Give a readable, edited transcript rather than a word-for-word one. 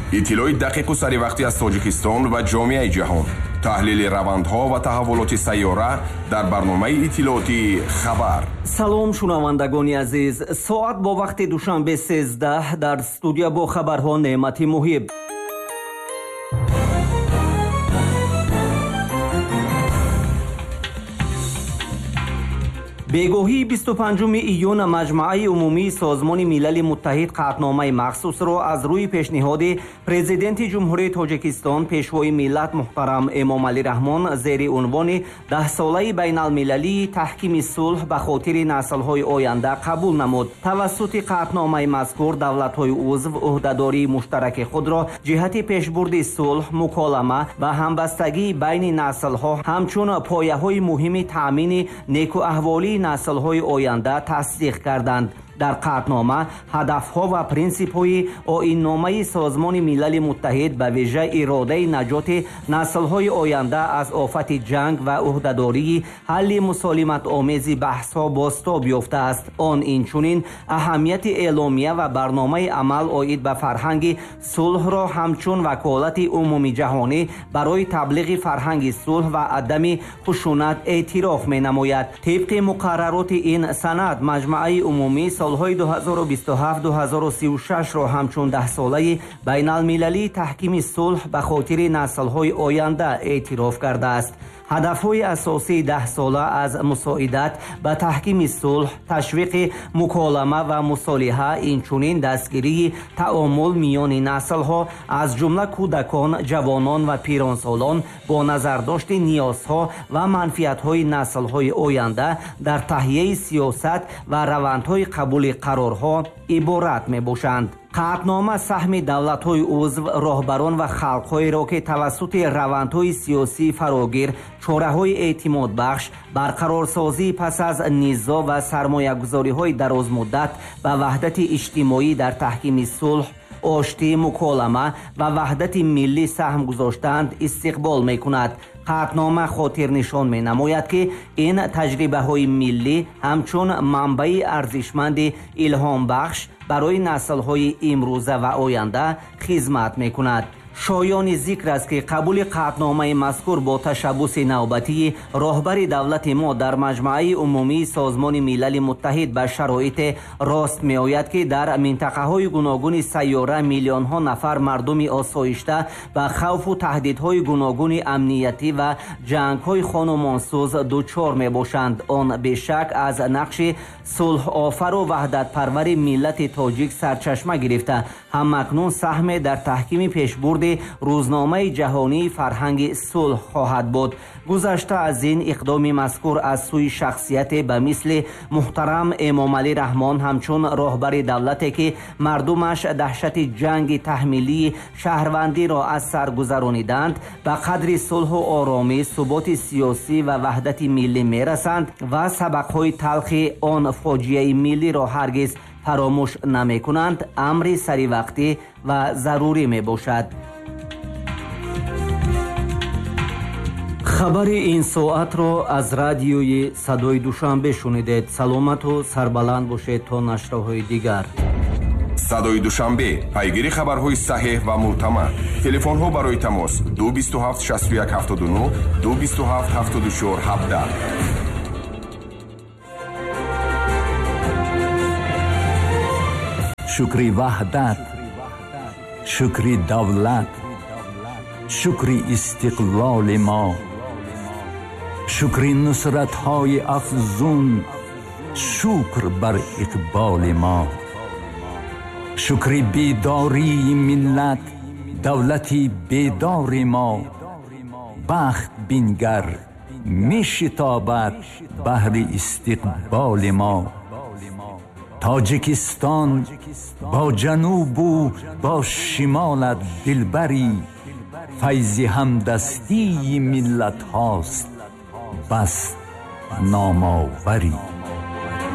иттилои дақиқу саривақтӣ аз Тоҷикистон ва ҷомеаи ҷаҳон. таҳлили равандҳо ва таҳаввулоти сайёра дар барномаи иттилооти хабар. салом шунавандагони азиз, соат бо вақти душанбе 13 дар студия бо хабарҳо Неъмати Муҳиб. бегоҳии 25 июн маҷмӯаи умумии Созмони Милали Муттаҳид қаъдномаи махсусро аз рӯи пешниҳоди президенти ҷумҳурии Тоҷикистон пешвои миллат муҳтарам Эмомалӣ Раҳмон зери унвони 10-солаи байналмилалии таҳкими сулҳ ба хотири наслҳои оянда қабул намуд. тавассути қаъдномаи мазкур давлатҳои узв уҳдадории муштараки худро ҷиҳати пешбурди сулҳ, муколама ва ҳамбастагии байни наслҳо ҳамчун пояҳои муҳими таъмини некуаҳволии наслҳои оянда тасдиқ карданд. дар қаъднома ҳадафҳо ва принсипҳои оинномаи Созмони Милали Муттаҳид ба вижа иродаи наҷоти наслҳои оянда аз офати ҷанг ва уҳдадории ҳалли мусолиматомези баҳсҳо бостоб ёфтааст. он инчунин аҳамияти эъломия ва барномаи амал оид ба фарҳанги сулҳро ҳамчун ваколати умумиҷаҳонӣ барои таблиғи фарҳанги сулҳ ва адами хушунат эътироф менамояд. тибқи муқаррароти ин санад маҷмӯаи умумӣ солҳои 2027-2036ро ҳамчун 10-солаи байналмилалии таҳкими сулҳ ба хотири наслҳои оянда эътироф кардааст. ҳадафҳои асосии 10-сола аз мусоидат ба таҳкими сулҳ, ташвиқи муколама ва мусолиҳа, инчунин дастгирии таомул миёни наслҳо аз ҷумла кӯдакон, ҷавонон ва пиронсолон бо назардошти ниёзҳо ва манфиатҳои наслҳои оянда дар таҳияи сиёсат ва равандҳои қабули қарорҳо иборат мебошанд. қаъднома саҳми давлатҳои узв, роҳбарон ва халқҳоеро ки тавассути равандҳои сиёсии фарогир, чораҳои эътимодбахш, барқарорсозӣ пас аз низо ва сармоягузориҳои дарозмуддат ба ваҳдати иҷтимоӣ дар таҳкими сулҳ, оштӣ, муколама ва ваҳдати миллӣ саҳм гузоштанд истиқбол мекунад. қаъднома хотирнишон менамояд ки ин таҷрибаҳои миллӣ ҳамчун манбаи арзишманди илҳомбахш барои наслҳои имрӯза ва оянда хизмат мекунад. шоёни зикр аст ки қабули қаъдномаи мазкур бо ташаббуси навбатии роҳбари давлати мо дар маҷмӯаи умумии Созмони Милали Муттаҳид ба шароите рост меояд ки дар минтақаҳои гуногуни сайёра миллионҳо нафар мардуми осоишта ба хавфу таҳдидҳои гуногуни амниятӣ ва ҷангҳои хонумонсуз дучор мебошанд. он бешак аз нақши сулҳофару ваҳдатпарвари миллати тоҷик сарчашма гирифта ҳамакнун саҳме дар таҳкими пешбурди рӯзномаи ҷаҳонии фарҳанги сулҳ хоҳад буд. гузашта аз ин иқдоми мазкур аз сӯи шахсияте ба мисли муҳтарам Эмомалӣ Раҳмон ҳамчун роҳбари давлате ки мардумаш даҳшати ҷанги таҳмилии шаҳрвандиро аз сар гузарониданд, ба қадри сулҳу оромӣ, суботи сиёсӣ ва ваҳдати миллӣ мерасанд ва сабақҳои талхи он фоҷияи миллиро ҳаргиз фаромӯш намекунанд, амри саривақтӣ ва зарурӣ мебошад. хабари ин соатро аз радиои Садои Душанбе шунидед. саломату сарбаланд бошед то нашраҳои дигар. Садои Душанбе, пайгири хабарҳои саҳеҳ ва мӯътамад. телефонҳо барои тамос 227 61 79 227 74 17. شکری وحدت، شکری دولت، شکری استقلال ما، شکری نصرت های افزون، شکر بر اقبال ما، شکری بیداری ملت، دولتی بیدار ما، بخت بینگر می شتابد بهر استقبال ما. تاجیکستان با جنوب و با شمالت دلبری، فیض همدستی ملت هاست بس نامآوری.